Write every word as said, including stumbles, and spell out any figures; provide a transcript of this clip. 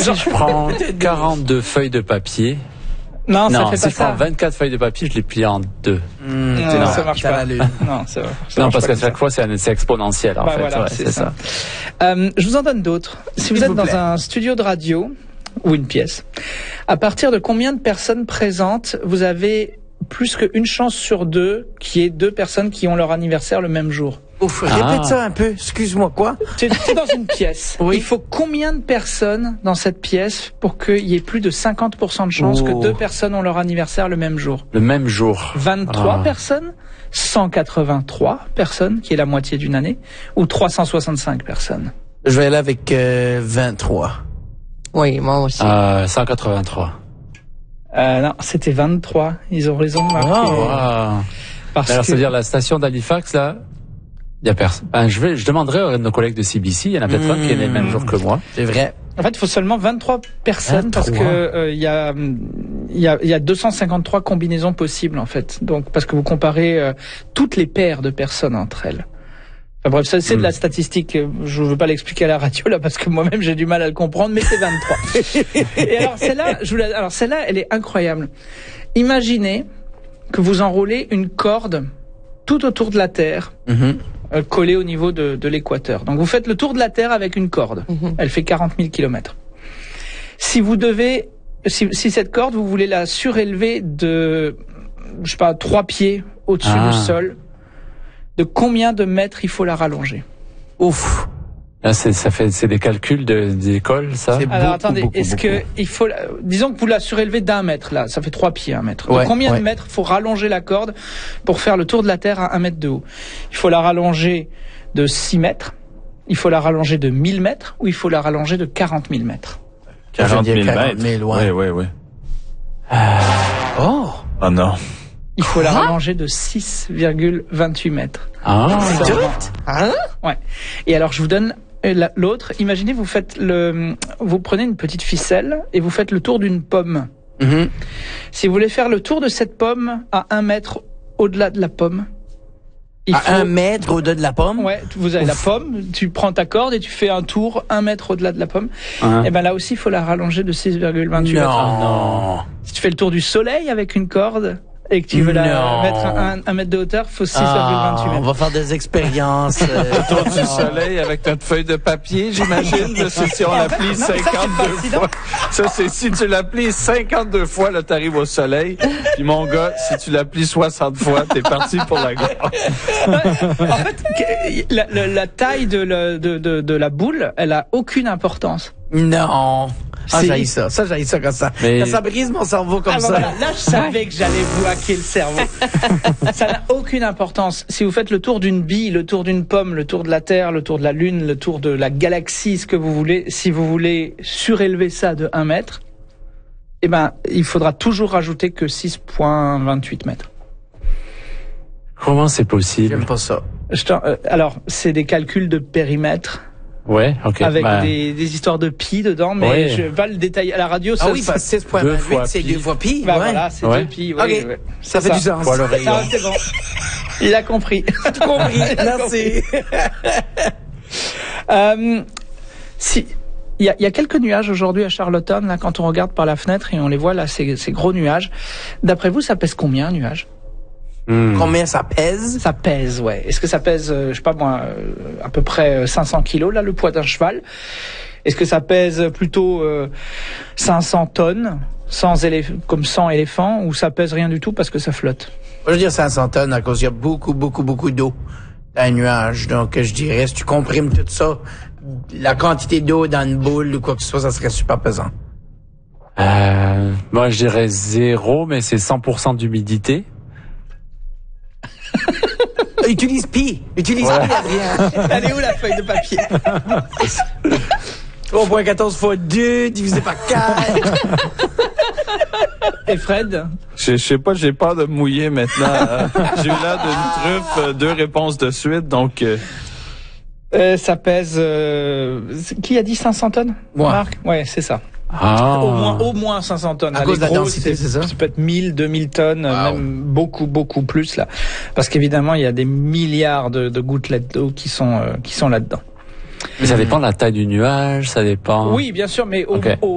Si je prends quarante-deux feuilles de papier. Non, non, ça fait si pas je ça. prends vingt-quatre feuilles de papier, je les plie en deux. Mmh, non, non, ça marche pas. La non, ça, ça non, marche parce pas qu'à chaque fois, c'est, c'est exponentiel, en bah fait. Voilà, ouais, c'est, c'est ça. ça. Euh, je vous en donne d'autres. Si vous êtes dans un studio de radio ou une pièce, à partir de combien de personnes présentes, vous avez plus qu'une chance sur deux qu'il y ait deux personnes qui ont leur anniversaire le même jour? Ouf, répète ah. ça un peu. Excuse-moi, quoi? Tu es dans une pièce. Oui. Il faut combien de personnes dans cette pièce pour qu'il y ait plus de cinquante pour cent de chances oh. que deux personnes ont leur anniversaire le même jour? Le même jour. vingt-trois ah. personnes, cent quatre-vingt-trois personnes, qui est la moitié d'une année, ou trois cent soixante-cinq personnes? Je vais aller avec euh, vingt-trois. Oui, moi aussi. Euh, cent quatre-vingt-trois. Euh, non, c'était vingt-trois. Ils ont raison de marquer. Oh, wow. Parce Alors, que... c'est-à-dire la station d'Halifax, là, il y a personne. Ben, je vais, je demanderai à nos collègues de C B C. Il y en a peut-être mmh. un qui est le même jour que moi. C'est vrai. En fait, il faut seulement vingt-trois personnes vingt-trois. Parce que euh, il y a il y a il y a deux cent cinquante-trois combinaisons possibles en fait. Donc parce que vous comparez euh, toutes les paires de personnes entre elles. Enfin bref, ça c'est mmh. de la statistique. Je veux pas l'expliquer à la radio là parce que moi-même j'ai du mal à le comprendre, mais c'est vingt-trois. Et alors celle-là, je vous la... alors celle-là, elle est incroyable. Imaginez que vous enroulez une corde tout autour de la Terre. Mmh. Euh, collé au niveau de, de l'équateur. Donc vous faites le tour de la Terre avec une corde. Mmh. Elle fait quarante mille kilomètres. Si vous devez, si, si cette corde, vous voulez la surélever de, je sais pas, trois pieds au-dessus ah. du sol, de combien de mètres il faut la rallonger? Ouf. Là, c'est, ça fait, c'est des calculs de, d'école, ça. C'est Alors beaucoup, attendez, beaucoup, est-ce beaucoup. que il faut, disons que vous la surélevez d'un mètre là, ça fait trois pieds un mètre. Ouais, de combien ouais. de mètres faut rallonger la corde pour faire le tour de la Terre à un mètre de haut? Il faut la rallonger de six mètres, il faut la rallonger de mille mètres ou il faut la rallonger de quarante mille mètres? quarante mille mètres. Oui, oui, oui. Euh... Oh. Oh non. Il faut la rallonger de six virgule vingt-huit mètres. Ah. C'est tout? Hein? Ouais. Et alors je vous donne l'autre, imaginez vous faites le, vous prenez une petite ficelle et vous faites le tour d'une pomme. Mm-hmm. Si vous voulez faire le tour de cette pomme à un mètre au-delà de la pomme, il à faut... un mètre au-delà de la pomme. Ouais, vous avez Ouf. la pomme, tu prends ta corde et tu fais un tour un mètre au-delà de la pomme. Hein. Et ben là aussi, il faut la rallonger de six virgule vingt-huit non. mètres. Non. Si tu fais le tour du soleil avec une corde et que tu veux non. la mettre à un, un mètre de hauteur, il faut six virgule vingt-huit ah, mètres. On va faire des expériences. Euh... Autour du soleil avec notre feuille de papier, j'imagine. C'est si on la plie cinquante-deux fois. Ça, c'est si tu la plies cinquante-deux fois, là, t'arrives au soleil. Puis mon gars, si tu la plies soixante fois, t'es parti pour la guerre. En fait, la, la, la taille de, la, de, de, de la boule, elle a aucune importance. Non. Ah, j'haïs ça. Ça, j'haïs ça comme ça. Mais... Quand ça brise mon cerveau comme ah, ça. Voilà. Là, je savais que j'allais vous hacker le cerveau. Ça n'a aucune importance. Si vous faites le tour d'une bille, le tour d'une pomme, le tour de la Terre, le tour de la Lune, le tour de la galaxie, ce que vous voulez, si vous voulez surélever ça de un mètre, eh ben, il faudra toujours rajouter que six virgule vingt-huit mètres. Comment c'est possible? J'aime pas ça. Je euh, alors, c'est des calculs de périmètre. Ouais, ok. Avec bah... des, des histoires de pi dedans, mais ouais. je vais pas le détailler à la radio. Ah ça, oui, parce que six virgule vingt-huit, c'est deux fois pi. Bah ouais. voilà, c'est ouais. deux pi. Ouais, okay. ouais. Ça, ça fait ça. du sens. Ah, c'est bon. Il a compris. Tout compris. Merci. euh, si, il y a, y a quelques nuages aujourd'hui à Charlottetown, là, quand on regarde par la fenêtre et on les voit, là, ces, ces gros nuages. D'après vous, ça pèse combien, un nuage? Mmh. Combien ça pèse? Ça pèse, ouais. Est-ce que ça pèse, euh, je sais pas moi, euh, à peu près cinq cents kilos, là, le poids d'un cheval? Est-ce que ça pèse plutôt euh, cinq cents tonnes, sans élé- comme cent éléphants, ou ça pèse rien du tout parce que ça flotte? Moi, je veux dire cinq cents tonnes à cause qu'il y a beaucoup, beaucoup, beaucoup d'eau dans un nuage. Donc, je dirais, si tu comprimes tout ça, la quantité d'eau dans une boule ou quoi que ce soit, ça serait super pesant. Euh, moi, je dirais zéro, mais c'est cent pour cent d'humidité. Utilise pi. Utilise ouais. pi, Adrien. Elle est où la feuille de papier? trois virgule quatorze fois deux divisé par quatre. Et Fred? Je, je sais pas, j'ai peur de me mouiller maintenant. J'ai eu l'air d'une truffe, deux réponses de suite, donc... Euh... Euh, ça pèse... Euh, qui a dit cinq cents tonnes? Moi. Marc? Ouais, c'est ça. Ah. Au moins, au moins cinq cents tonnes. À là, cause de la gros, densité, c'est ça? Ça peut être mille, deux mille tonnes, wow. Même beaucoup, beaucoup plus, là. Parce qu'évidemment, il y a des milliards de, de gouttelettes d'eau qui sont, euh, qui sont là-dedans. Mais ça dépend de la taille du nuage, ça dépend... Oui, bien sûr, mais au, okay. au